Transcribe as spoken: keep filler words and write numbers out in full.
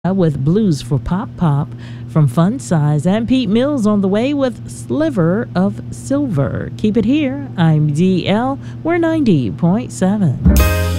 with Blues for Pop Pop from Fun Size, and Pete Mills on the way with Sliver of Silver. Keep it here. I'm D L. We're ninety point seven.